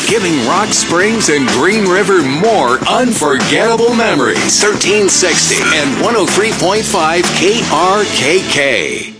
giving Rock Springs and Green River more unforgettable memories. 1360 and 103.5 KRKK.